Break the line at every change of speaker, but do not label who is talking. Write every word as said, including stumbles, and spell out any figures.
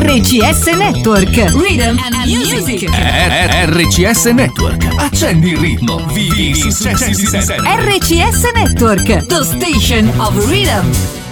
R C S Network, Rhythm and Music.
R C S Network, accendi il ritmo, vivi i successi di sempre.
R C S Network, the station of rhythm.